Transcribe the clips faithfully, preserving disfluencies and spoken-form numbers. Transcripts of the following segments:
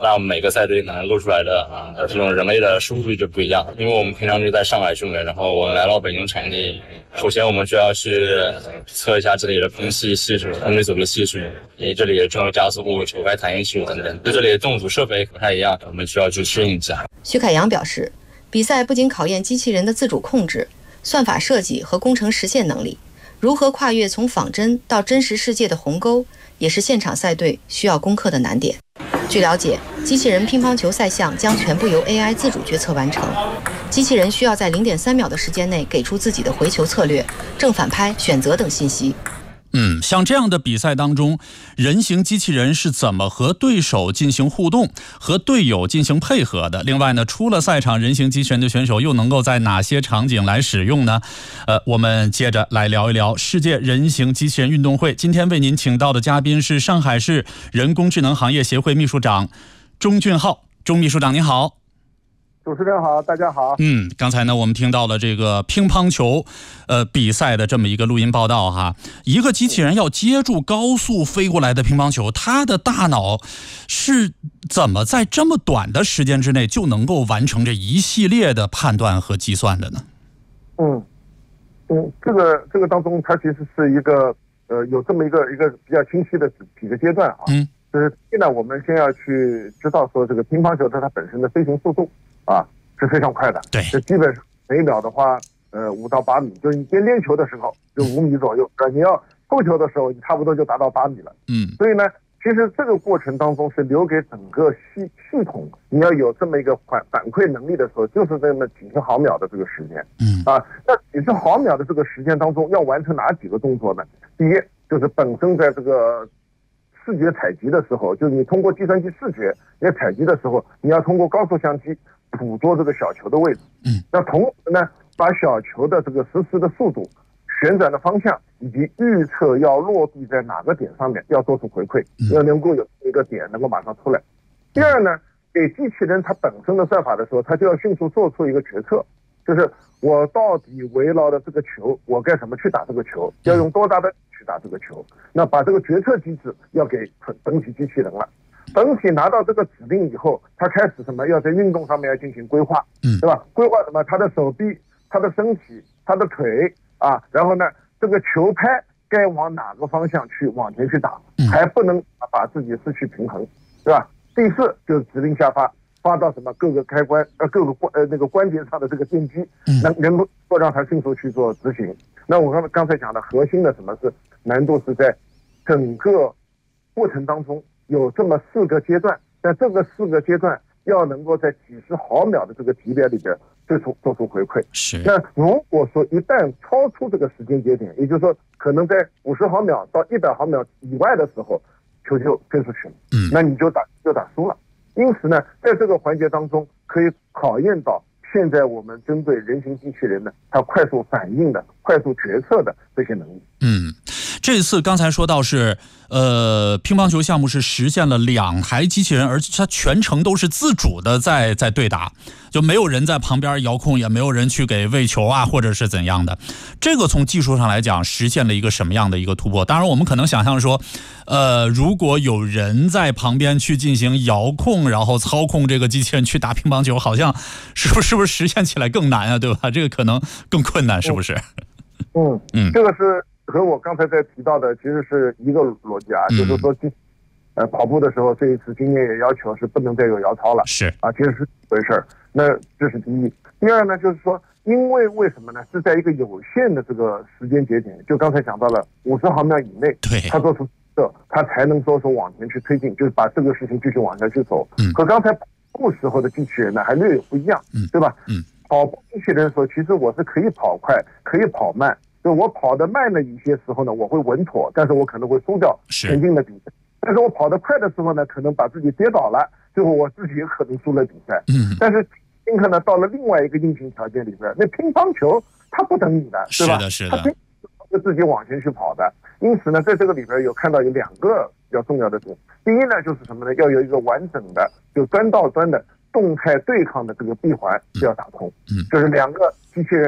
那每个赛队可能露出来的呃这种人类的数据就不一样。因为我们平常就在上海训练，然后我们来到北京场地，首先我们需要去测一下这里的空气系数、空气组的系数，以及这里的重力加速度、球拍弹性系数等等。对这里的动组设备不太一样，我们需要去适应一下。 徐凯阳表示，比赛不仅考验机器人的自主控制、算法设计和工程实现能力，如何跨越从仿真到真实世界的鸿沟，也是现场赛队需要攻克的难点。据了解，机器人乒乓球赛项将全部由 A I 自主决策完成，机器人需要在 零点三秒的时间内给出自己的回球策略、正反拍、选择等信息。 嗯，像这样的比赛当中，人形机器人是怎么和对手进行互动、和队友进行配合的？另外呢，出了赛场，人形机器人的选手又能够在哪些场景来使用呢？呃，我们接着来聊一聊世界人形机器人运动会。今天为您请到的嘉宾是上海市人工智能行业协会秘书长钟俊浩。钟秘书长您好。 主持人好，大家好。 嗯，刚才呢，我们听到了这个乒乓球，呃，比赛的这么一个录音报道哈。一个机器人要接住高速飞过来的乒乓球，它的大脑是怎么在这么短的时间之内就能够完成这一系列的判断和计算的呢？ 嗯嗯，这个这个当中，它其实是一个呃有这么一个一个比较清晰的几个阶段啊。嗯，就是现在我们先要去知道说，这个乒乓球它它本身的飞行速度。啊，是非常快的。 对， 这基本上每秒的话，呃，五到八米，就是你先练球的时候就五米左右，呃，你要扣球的时候，你差不多就达到八米了。嗯，所以呢，其实这个过程当中是留给整个系系统，你要有这么一个反反馈能力的时候，就是这么几十毫秒的这个时间。嗯，啊，那几十毫秒的这个时间当中，要完成哪几个动作呢？第一，就是本身在这个视觉采集的时候，就是你通过计算机视觉来采集的时候，你要通过高速相机捕捉这个小球的位置，嗯，那同时呢，把小球的这个实时的速度、旋转的方向以及预测要落地在哪个点上面，要做出回馈，要能够有一个点能够马上出来。第二呢，给机器人它本身的算法的时候，它就要迅速做出一个决策，就是我到底围绕的这个球，我该怎么去打这个球，要用多大的去打这个球，那把这个决策机制要给本体机器人了。本体拿到这个指令以后，他开始什么？要在运动上面要进行规划，嗯，对吧？规划什么？他的手臂、他的身体、他的腿啊，然后呢，这个球拍该往哪个方向去往前去打，还不能把自己失去平衡，对吧？第四就是指令下发，发到什么各个开关呃各个关呃那个关节上的这个电机，能能够让它迅速去做执行。那我刚刚才讲的核心的什么是难度是在整个过程当中。有这么四个阶段，但这个四个阶段要能够在几十毫秒的这个级别里边做出做出回馈。 是。 那如果说一旦超出这个时间节点，也就是说可能在五十毫秒到一百毫秒以外的时候，球就飞出去了，嗯，那你就打就打输了。因此呢，在这个环节当中，可以考验到现在我们针对人形机器人的它快速反应的、快速决策的这些能力。 嗯。这次刚才说到是，呃，乒乓球项目是实现了两台机器人，而且它全程都是自主的在在对打，就没有人在旁边遥控，也没有人去给喂球啊，或者是怎样的。这个从技术上来讲，实现了一个什么样的一个突破？当然，我们可能想象说，呃，如果有人在旁边去进行遥控，然后操控这个机器人去打乒乓球，好像是不是是不是实现起来更难啊？对吧？这个可能更困难，是不是？ 嗯嗯，这个是。和我刚才在提到的其实是一个逻辑啊，嗯、就是说，呃，跑步的时候，这一次今年也要求是不能再有摇操了， 是啊， 其实是这回事儿。那这是第一。第二呢，就是说，因为为什么呢？是在一个有限的这个时间节点，就刚才讲到了五十毫秒以内， 对， 他做出这，他才能说说往前去推进，就是把这个事情继续往下去走。嗯，和刚才跑步时候的机器人呢，还略有不一样，嗯，对吧？嗯，跑步机器人的时候，其实我是可以跑快，可以跑慢。就我跑得慢的一些时候呢，我会稳妥，但是我可能会输掉前进的比赛。但是我跑得快的时候呢，可能把自己跌倒了，最后我自己也可能输了比赛。嗯。但是今天呢，到了另外一个硬性条件里边，那乒乓球它不等你的，对吧？ 是的，是的。 它是自己往前去跑的。因此呢，在这个里边有看到有两个比较重要的点。第一呢，就是什么呢？要有一个完整的，就端到端的动态对抗的这个闭环是要打通。嗯。就是两个机器人。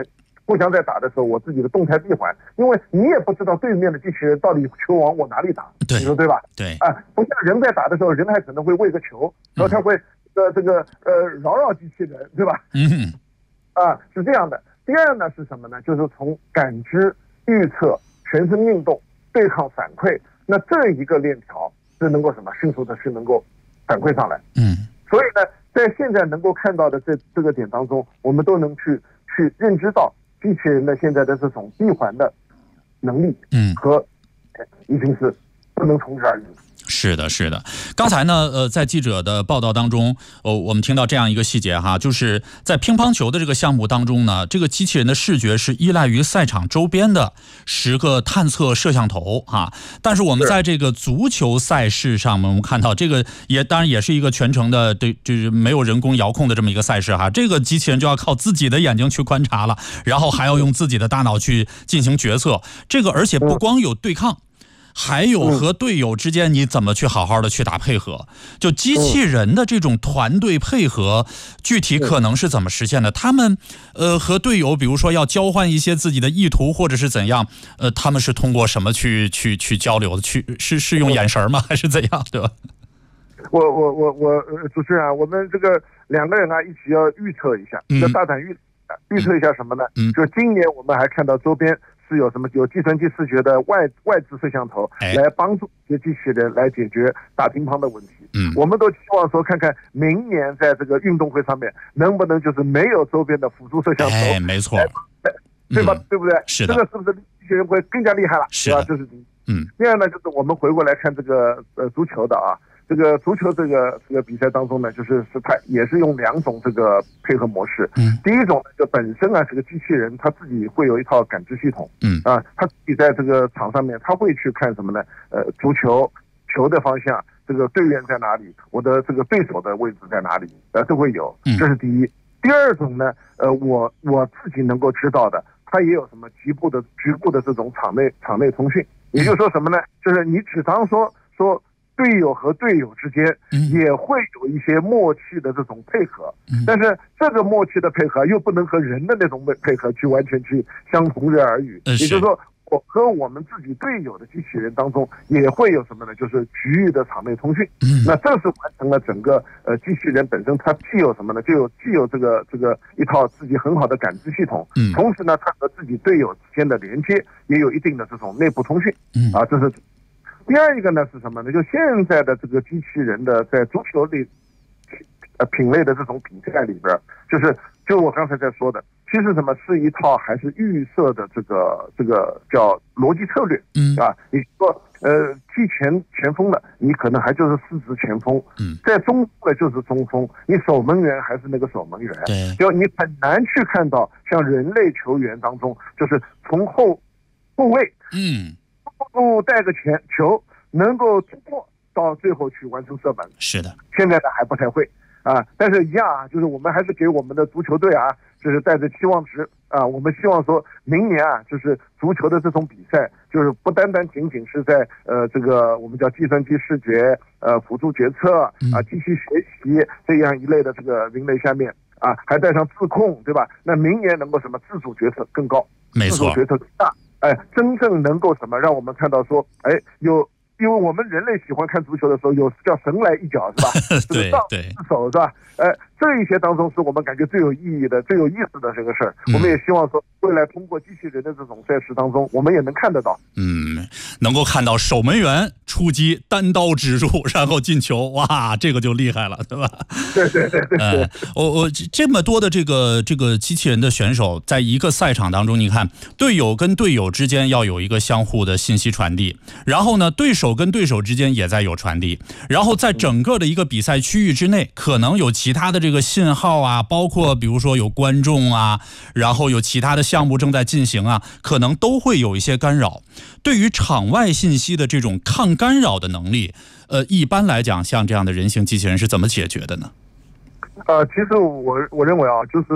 互相在打的时候，我自己的动态闭环，因为你也不知道对面的机器人到底球往我哪里打， 对， 你说对吧？ 对， 啊，不像人在打的时候，人还可能会喂个球，然后他会呃这个呃扰扰机器人，对吧？ 嗯， 啊，是这样的。第二呢是什么呢？就是从感知、预测、全身运动、对抗反馈，那这一个链条是能够什么迅速的是能够反馈上来。 嗯， 所以呢，在现在能够看到的这这个点当中，我们都能去去认知到机器人的现在的这种闭环的能力， 嗯， 和已经是不能从之而语。 是的，是的。刚才呢，呃，在记者的报道当中，呃，我们听到这样一个细节哈，就是在乒乓球的这个项目当中呢，这个机器人的视觉是依赖于赛场周边的十个探测摄像头哈。但是我们在这个足球赛事上面，我们看到这个也当然也是一个全程的，对，就是没有人工遥控的这么一个赛事哈。这个机器人就要靠自己的眼睛去观察了，然后还要用自己的大脑去进行决策。这个而且不光有对抗。还有和队友之间你怎么去好好的去打配合，就机器人的这种团队配合具体可能是怎么实现的？他们呃和队友比如说要交换一些自己的意图或者是怎样，呃他们是通过什么去去去交流的？去是是用眼神吗？还是怎样？对吧？ 我我我我主持人啊，我们这个两个人啊一起要预测一下，要大胆预预测一下什么呢？嗯，就今年我们还看到周边是有什么有计算机视觉的外外置摄像头来帮助这些机器人来解决打乒乓的问题。嗯，我们都希望说看看明年在这个运动会上面能不能就是没有周边的辅助摄像头。 哎，没错， 对吧？嗯、对不对？ 是的， 这个是不是机器人会更加厉害了？ 是的， 这是第一。 嗯， 第二呢，就是我们回过来看这个呃足球的啊。这个足球这个这个比赛当中呢，就是是它也是用两种这个配合模式。嗯，第一种就本身啊，这个机器人他自己会有一套感知系统。嗯，啊，他自己在这个场上面，他会去看什么呢？呃，足球球的方向，这个队员在哪里，我的这个对手的位置在哪里，呃，都会有。这是第一。第二种呢，呃，我我自己能够知道的，它也有什么局部的局部的这种场内场内通讯，也就是说什么呢？就是你只当说说。队友和队友之间也会有一些默契的这种配合，但是这个默契的配合又不能和人的那种配合去完全去相同日而语。也就是说，我和我们自己队友的机器人当中也会有什么呢？就是局域的场内通讯。那这是完成了整个呃机器人本身它既有什么呢？就有既有这个这个一套自己很好的感知系统，同时呢，它和自己队友之间的连接也有一定的这种内部通讯。啊，这是。第二一个呢是什么呢？就现在的这个机器人的在足球类呃品类的这种比赛里边，就是就我刚才在说的，其实什么是一套还是预设的这个这个叫逻辑策略，嗯啊，你说呃踢前前锋的，你可能还就是四指前锋，嗯，在中锋的就是中锋，你守门员还是那个守门员，对，就你很难去看到像人类球员当中，就是从后后卫，嗯。不带个前球能够突破到最后去完成射门， 是的， 现在呢还不太会啊，但是一样啊，就是我们还是给我们的足球队啊，就是带着期望值啊，我们希望说明年啊，就是足球的这种比赛，就是不单单仅仅是在呃这个我们叫计算机视觉呃辅助决策啊机器学习这样一类的这个人类下面啊，还带上自控，对吧？那明年能够什么自主决策更高， 没错， 自主决策更大。哎，真正能够什么让我们看到说，哎，有，因为我们人类喜欢看足球的时候，有叫神来一脚，是吧？ 对对， 手是吧？哎，这一些当中是我们感觉最有意义的、最有意思的这个事儿。我们也希望说，未来通过机器人的这种赛事当中，我们也能看得到。 嗯，能够看到守门员出击，单刀直入，然后进球，哇，这个就厉害了，对吧？ 对对对对对。 呃，我我这么多的这个这个机器人的选手，在一个赛场当中，你看队友跟队友之间要有一个相互的信息传递，然后呢，对手跟对手之间也在有传递，然后在整个的一个比赛区域之内，可能有其他的这个信号啊，包括比如说有观众啊，然后有其他的项目正在进行啊，可能都会有一些干扰。对于场外信息的这种抗干扰的能力，呃，一般来讲，像这样的人形机器人是怎么解决的呢？ 呃，其实我我认为啊，就是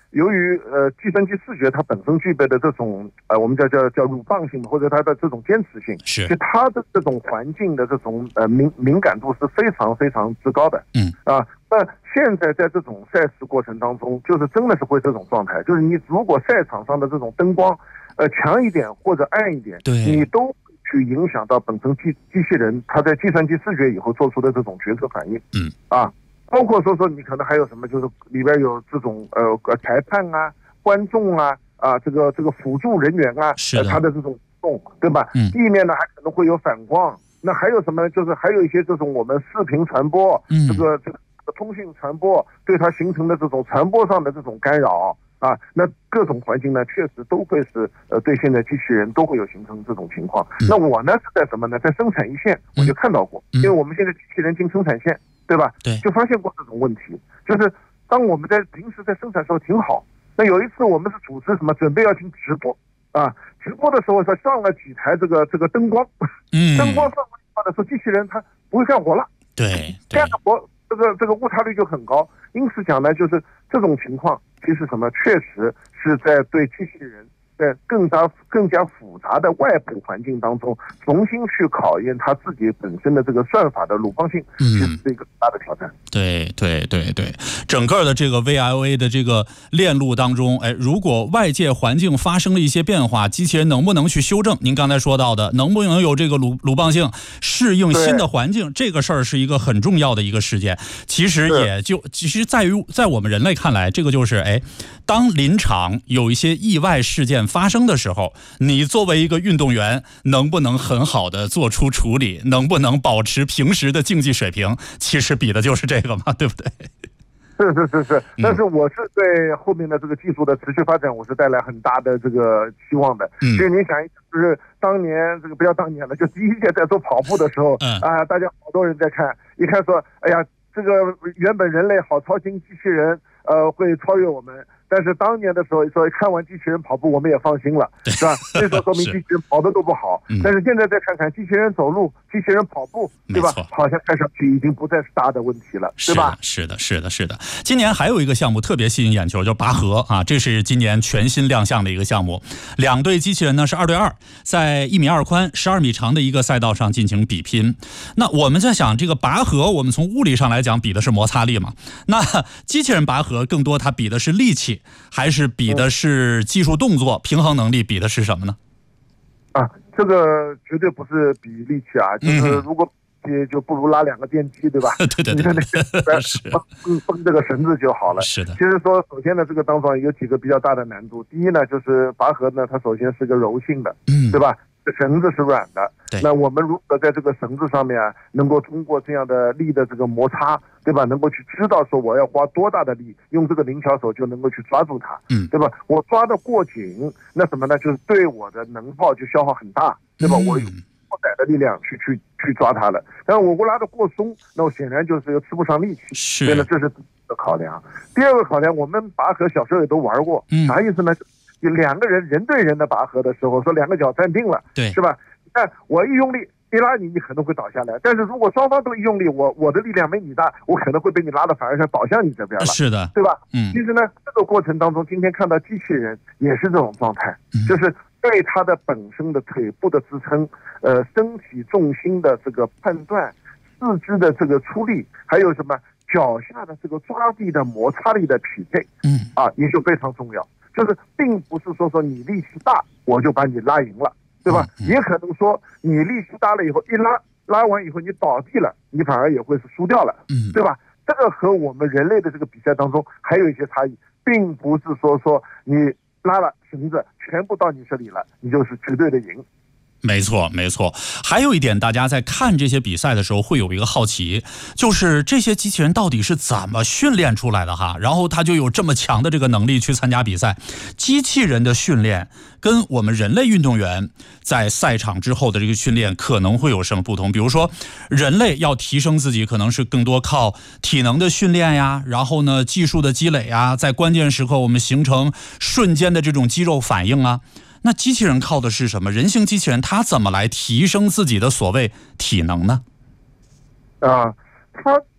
由于呃计算机视觉它本身具备的这种呃我们叫叫叫鲁棒性或者它的这种坚持性， 是， 就它的这种环境的这种呃敏敏感度是非常非常之高的。 嗯啊，那现在在这种赛事过程当中，就是真的是会这种状态，就是你如果赛场上的这种灯光呃强一点或者暗一点， 对， 你都去影响到本身机机器人它在计算机视觉以后做出的这种决策反应。 嗯啊。包括说说你可能还有什么，就是里边有这种呃裁判啊、观众啊啊这个这个辅助人员啊， 是的， 他的这种动，对吧？ 嗯， 地面呢还可能会有反光，那还有什么？就是还有一些这种我们视频传播， 嗯， 这个这个通讯传播对它形成的这种传播上的这种干扰啊，那各种环境呢，确实都会是呃对现在机器人都会有形成这种情况。 嗯、 那我呢是在什么呢？在生产一线我就看到过， 嗯、 因为我们现在机器人进生产线。对吧？ 对， 就发现过这种问题，就是当我们在平时在生产的时候挺好，那有一次我们是主持什么，准备要进直播啊，直播的时候说上了几台这个这个灯光， 嗯， 灯光上的时候，机器人它不会干活了， 对， 干活这个这个误差率就很高。因此讲呢，就是这种情况，其实什么，确实是在对机器人。在更加更加复杂的外部环境当中，重新去考验它自己本身的这个算法的鲁棒性，其实是一个大的挑战。 对对对对，整个的这个 V L A 的这个链路当中，哎，如果外界环境发生了一些变化，机器人能不能去修正？您刚才说到的，能不能有这个鲁鲁棒性适应新的环境，这个事儿是一个很重要的一个事件。其实也就其实在于在我们人类看来，这个就是哎，当临场有一些意外事件发生的时候，你作为一个运动员，能不能很好的做出处理，能不能保持平时的竞技水平，其实比的就是这个嘛，对不对？ 是是是是，但是我是对后面的这个技术的持续发展，我是带来很大的这个期望的。嗯，所以你想，就是当年这个不要当年了，就第一届在做跑步的时候，嗯啊，大家好多人在看，一看说，哎呀，这个原本人类好操心，机器人呃会超越我们。但是当年的时候说看完机器人跑步我们也放心了，是吧？所以说说明机器人跑的都不好。嗯、但是现在再看看机器人走路，机器人跑步，对吧？好像看上去已经不再是大的问题了，对吧？ 是的，是的，是的。今年还有一个项目特别吸引眼球，叫拔河啊，这是今年全新亮相的一个项目。两队机器人呢是二对二，在一米二宽、十二米长的一个赛道上进行比拼。那我们在想，这个拔河，我们从物理上来讲比的是摩擦力嘛？那机器人拔河更多它比的是力气。还是比的是技术动作、嗯、平衡能力，比的是什么呢？ 啊，这个绝对不是比力气啊，就是如果比就不如拉两个电梯，对吧？ 对对对， 你看那个绷绷这个绳子就好了。 是的。 其实说，首先呢，这个当中有几个比较大的难度。第一呢，就是拔河呢，它首先是个柔性的，嗯，对吧？绳子是软的，那我们如何在这个绳子上面啊，能够通过这样的力的这个摩擦，对吧？能够去知道说我要花多大的力，用这个灵巧手就能够去抓住它，嗯，对吧？我抓得过紧，那什么呢？就是对我的能耗就消耗很大，对吧？嗯、我用过载的力量去去去抓它了。但是我我拉得过松，那我显然就是又吃不上力气， 是， 所以呢，这是第一个考量。第二个考量，我们拔河小时候也都玩过，嗯、啥意思呢？两个人人对人的拔河的时候，说两个脚站定了， 对， 是吧？你看我一用力一拉你，你可能会倒下来。但是如果双方都一用力，我我的力量没你大，我可能会被你拉的反而是倒向你这边了。 是的， 对吧？ 嗯。 其实呢，这个过程当中，今天看到机器人也是这种状态，嗯、就是对它的本身的腿部的支撑，呃，身体重心的这个判断，四肢的这个出力，还有什么脚下的这个抓地的摩擦力的匹配，嗯，啊，也就非常重要。就是并不是说说你力气大我就把你拉赢了，对吧？嗯嗯、也可能说你力气大了以后一拉拉完以后你倒地了，你反而也会是输掉了，嗯，对吧？这个和我们人类的这个比赛当中还有一些差异，并不是说说你拉了绳子全部到你这里了，你就是绝对的赢。 没错，没错。还有一点，大家在看这些比赛的时候会有一个好奇，就是这些机器人到底是怎么训练出来的哈？然后他就有这么强的这个能力去参加比赛。机器人的训练跟我们人类运动员在赛场之后的这个训练可能会有什么不同？比如说，人类要提升自己，可能是更多靠体能的训练呀，然后呢，技术的积累呀，在关键时刻我们形成瞬间的这种肌肉反应啊。那机器人靠的是什么？人形机器人它怎么来提升自己的所谓体能呢？ 啊，它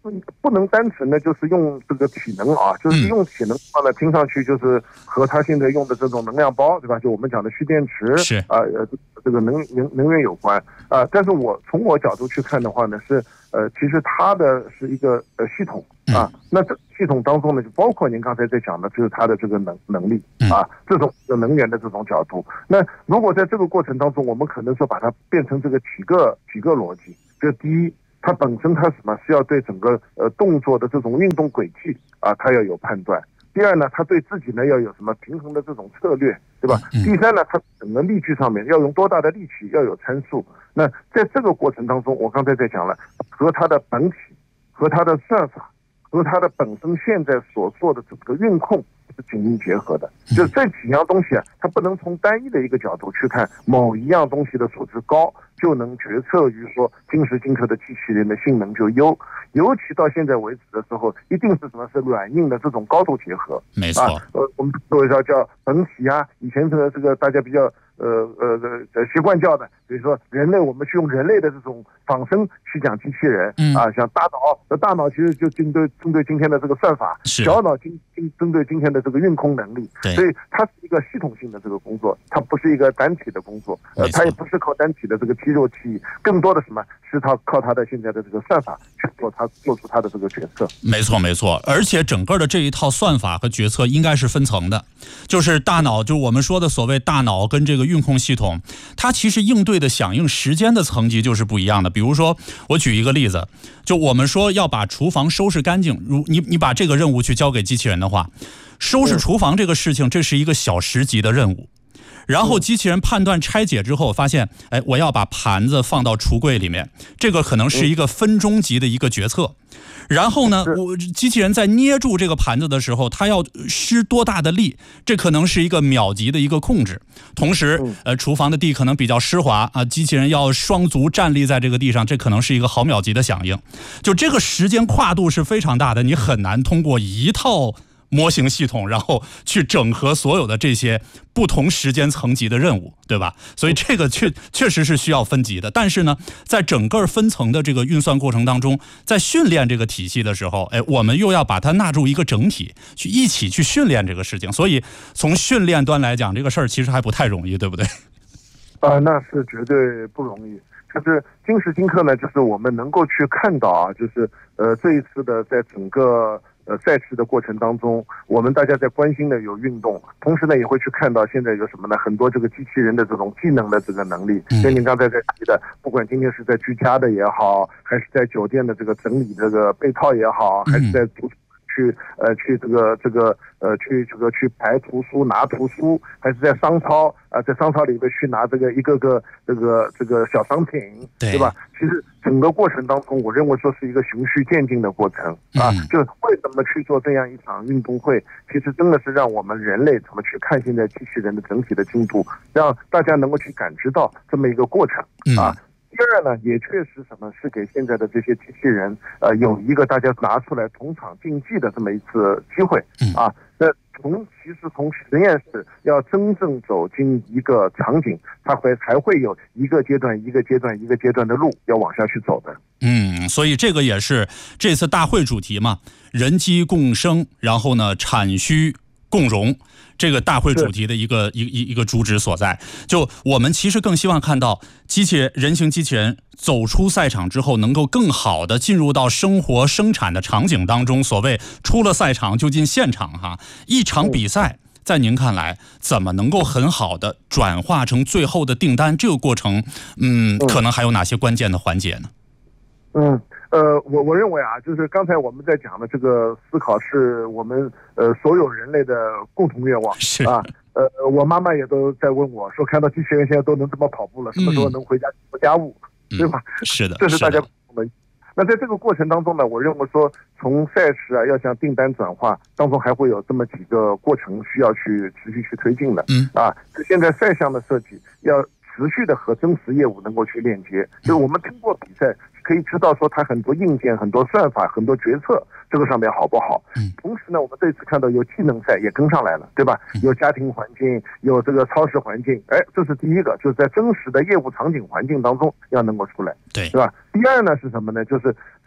不能单纯的就是用这个体能啊，就是用体能的话呢，听上去就是和他现在用的这种能量包，对吧？就我们讲的蓄电池， 是啊呃这个能能能源有关啊。但是我从我角度去看的话呢，是呃其实它的是一个呃系统啊。那这系统当中呢，就包括您刚才在讲的，就是它的这个能能力啊，这种能源的这种角度。那如果在这个过程当中，我们可能说把它变成这个几个几个逻辑，就第一。它本身它什么是要对整个呃动作的这种运动轨迹啊，它要有判断。第二呢，它对自己呢要有什么平衡的这种策略，对吧？第三呢，它整个力矩上面要用多大的力气，要有参数。那在这个过程当中，我刚才在讲了，和它的本体、和它的算法、和它的本身现在所做的整个运控是紧密结合的。就这几样东西啊，它不能从单一的一个角度去看某一样东西的素质高。就能决策于说今时今刻的机器人的性能就优，尤其到现在为止的时候，一定是什么是软硬的这种高度结合。 没错， 啊、呃，我们说一下叫本体啊，以前这个这个大家比较呃呃呃习惯叫的，比如说人类，我们去用人类的这种仿生去讲机器人、嗯、啊，像大脑，大脑其实就针对针对今天的这个算法，小脑今今针对今天的这个运控能力，所以它是一个系统性的这个工作，它不是一个单体的工作，呃，它也不是靠单体的这个肌肉记忆，更多的什么是它靠它的现在的这个算法去做它做出它的这个决策。 没错没错，而且整个的这一套算法和决策应该是分层的，就是大脑，就是我们说的所谓大脑跟这个运控系统，它其实应对的响应时间的层级就是不一样的。比如说我举一个例子，就我们说要把厨房收拾干净，如你你把这个任务去交给机器人的话，收拾厨房这个事情，这是一个小时级的任务。然后机器人判断拆解之后发现，哎，我要把盘子放到橱柜里面，这个可能是一个分钟级的一个决策。然后呢，我机器人在捏住这个盘子的时候，它要施多大的力，这可能是一个秒级的一个控制。同时，呃，厨房的地可能比较湿滑啊，机器人要双足站立在这个地上，这可能是一个毫秒级的响应。就这个时间跨度是非常大的，你很难通过一套模型系统，然后去整合所有的这些不同时间层级的任务，对吧？所以这个确确实是需要分级的。但是呢，在整个分层的这个运算过程当中，在训练这个体系的时候，哎，我们又要把它纳入一个整体，去一起去训练这个事情。所以从训练端来讲，这个事儿其实还不太容易，对不对？ 啊、呃，那是绝对不容易。就是今时今刻呢，就是我们能够去看到啊，就是呃这一次的在整个呃赛事的过程当中，我们大家在关心的有运动，同时呢也会去看到现在有什么呢？很多这个机器人的这种技能的这个能力。就您刚才在提的，不管今天是在居家的也好，还是在酒店的这个整理这个被套也好，还是在图去呃去这个这个呃去这个去排图书拿图书，还是在商超啊、呃、在商超里面去拿这个一个个这个这个小商品， 对, 对吧？其实整个过程当中，我认为说是一个循序渐进的过程啊。就为什么去做这样一场运动会？其实真的是让我们人类怎么去看现在机器人的整体的进度，让大家能够去感知到这么一个过程啊。第二呢，也确实什么是给现在的这些机器人，呃，有一个大家拿出来同场竞技的这么一次机会啊。那从其实从实验室要真正走进一个场景，它会还会有一个阶段一个阶段一个阶段的路要往下去走的。 嗯，所以这个也是这次大会主题嘛，人机共生，然后呢，产需共融。这个大会主题的一个一一一个主旨所在，就我们其实更希望看到机器人、人形机器人走出赛场之后，能够更好的进入到生活生产的场景当中。所谓出了赛场就进现场哈，一场比赛在您看来怎么能够很好的转化成最后的订单？这个过程，嗯，可能还有哪些关键的环节呢？ 嗯。呃，我我认为啊，就是刚才我们在讲的这个思考，是我们呃所有人类的共同愿望啊。呃，我妈妈也都在问我说，看到机器人现在都能这么跑步了，什么时候能回家做家务，嗯、对吧？ 是的， 这是大家共同的。那在这个过程当中呢，我认为说，从赛事啊要向订单转化当中，还会有这么几个过程需要去持续去推进的。嗯啊，现在赛项的设计要持续的和真实业务能够去链接，就是我们通过比赛可以知道说它很多硬件、很多算法、很多决策这个上面好不好。同时呢，我们这次看到有技能赛也跟上来了，对吧？有家庭环境，有这个超市环境，哎，这是第一个，就是在真实的业务场景环境当中要能够出来， 对， 对吧？第二呢是什么呢？就是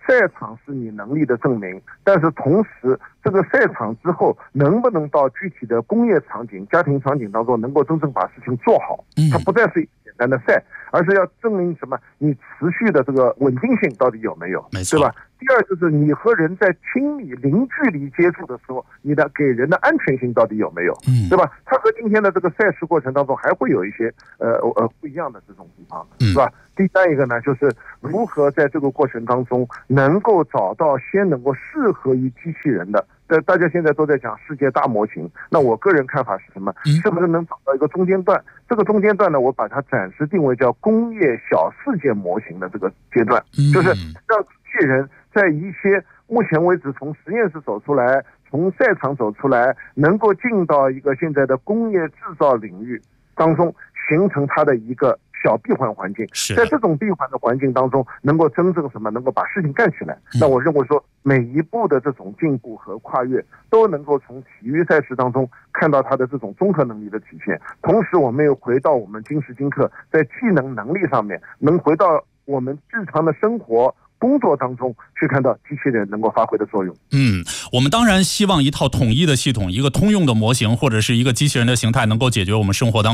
赛场是你能力的证明，但是同时这个赛场之后能不能到具体的工业场景、家庭场景当中能够真正把事情做好，它不再是简单的赛，而是要证明什么？你持续的这个稳定性到底有没有，对吧？第二就是你和人在亲密零距离接触的时候，你的给人的安全性到底有没有，对吧？它和今天的这个赛事过程当中还会有一些呃呃不一样的这种地方，是吧？第三一个呢，就是如何在这个过程当中能够找到先能够适合于机器人的。呃，大家现在都在讲世界大模型，那我个人看法是什么？是不是能找到一个中间段？这个中间段呢，我把它暂时定为叫工业小世界模型的这个阶段，就是让机器人在一些目前为止从实验室走出来，从赛场走出来，能够进到一个现在的工业制造领域当中，形成它的一个小闭环环境，在这种闭环的环境当中，能够真正什么，能够把事情干起来。那我认为说，每一步的这种进步和跨越，都能够从体育赛事当中看到它的这种综合能力的体现。同时，我们又回到我们今时今刻在技能能力上面，能回到我们日常的生活工作当中去看到机器人能够发挥的作用。 嗯，我们当然希望一套统一的系统，一个通用的模型，或者是一个机器人的形态，能够解决我们生活当中